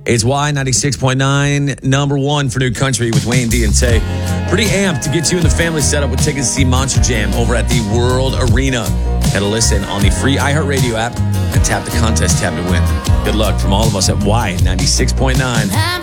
It's Y96.9, number one for New Country with Wayne D and Tay. Pretty amped to get you and the family set up with tickets to see Monster Jam over at the World Arena. Head to listen on the free iHeartRadio app and tap the contest tab to win. Good luck from all of us at Y96.9.